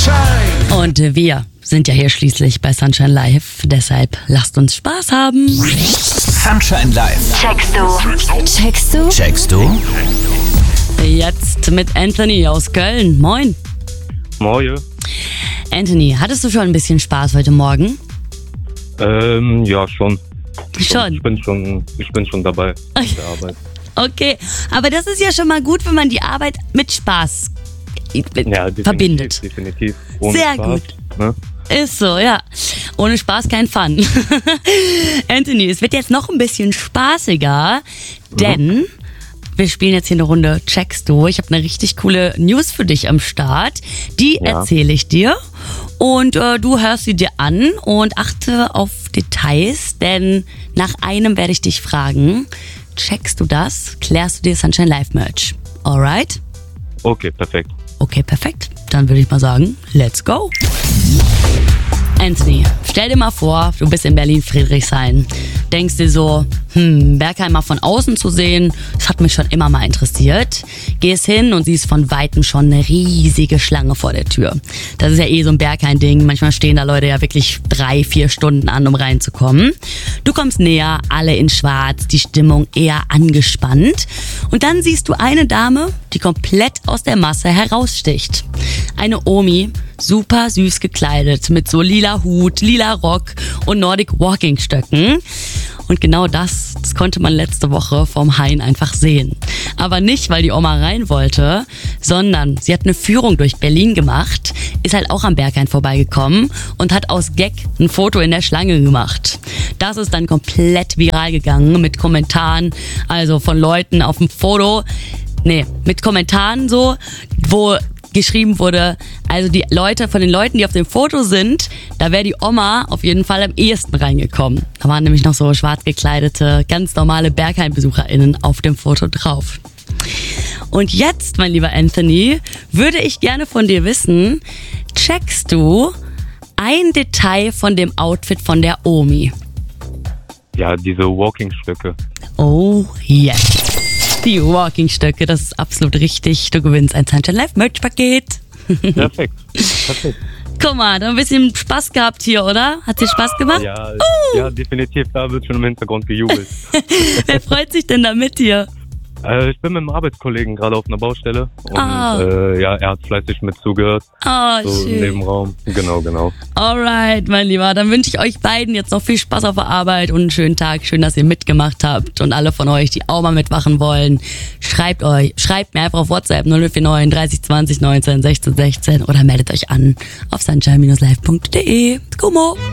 Sunshine. Und wir sind ja hier schließlich bei Sunshine Live, deshalb lasst uns Spaß haben. Sunshine Live. Checkst du? Checkst du? Checkst du? Jetzt mit Anthony aus Köln. Moin. Moin. Anthony, hattest du schon ein bisschen Spaß heute Morgen? Ja, schon. Schon? Ich bin schon dabei auf der Arbeit. Okay, aber das ist ja schon mal gut, wenn man die Arbeit mit Spaß verbindet. Definitiv. Ohne Sehr Spaß, gut. Ne? Ist so, ja. Ohne Spaß kein Fun. Anthony, es wird jetzt noch ein bisschen spaßiger, denn wir spielen jetzt hier eine Runde Checkst du. Ich habe eine richtig coole News für dich am Start. Die erzähle ich dir und du hörst sie dir an und achte auf Details, denn nach einem werde ich dich fragen. Checkst du das? Klärst du dir Sunshine Live Merch? Alright? Okay, perfekt. Okay, perfekt. Dann würde ich mal sagen, let's go. Anthony, stell dir mal vor, du bist in Berlin-Friedrichshain. Denkst dir so, Berghain mal von außen zu sehen, das hat mich schon immer mal interessiert. Gehst hin und siehst von Weitem schon eine riesige Schlange vor der Tür. Das ist ja so ein Berghain-Ding. Manchmal stehen da Leute ja wirklich 3-4 Stunden an, um reinzukommen. Du kommst näher, alle in schwarz, die Stimmung eher angespannt. Und dann siehst du eine Dame, die komplett aus der Masse heraussticht. Eine Omi, super süß gekleidet, mit so lila Hut, lila Rock und Nordic Walking Stöcken. Und genau das konnte man letzte Woche vom Hain einfach sehen. Aber nicht, weil die Oma rein wollte, sondern sie hat eine Führung durch Berlin gemacht, ist halt auch am Berghain vorbeigekommen und hat aus Gag ein Foto in der Schlange gemacht. Das ist dann komplett viral gegangen mit Kommentaren, also von Leuten auf dem Foto, mit Kommentaren so, wo geschrieben wurde, also von den Leuten, die auf dem Foto sind, da wäre die Oma auf jeden Fall am ehesten reingekommen. Da waren nämlich noch so schwarz gekleidete, ganz normale Berghain-BesucherInnen auf dem Foto drauf. Und jetzt, mein lieber Anthony, würde ich gerne von dir wissen, checkst du ein Detail von dem Outfit von der Omi? Ja, diese Walking-Stöcke. Oh, yes. Die Walking-Stöcke, das ist absolut richtig. Du gewinnst ein Sunshine Live Merch-Paket. Perfekt. Guck mal, da ein bisschen Spaß gehabt hier, oder? Hat dir Spaß gemacht? Ja, definitiv. Da wird schon im Hintergrund gejubelt. Wer freut sich denn da mit dir? Ich bin mit einem Arbeitskollegen gerade auf einer Baustelle und er hat fleißig mit zugehört. So Schön. im Nebenraum. Genau. Alright, mein Lieber, dann wünsche ich euch beiden jetzt noch viel Spaß auf der Arbeit und einen schönen Tag. Schön, dass ihr mitgemacht habt und alle von euch, die auch mal mitmachen wollen. Schreibt mir einfach auf WhatsApp 049 30 20 19 16 16 oder meldet euch an auf sunshine-live.de. Kumo!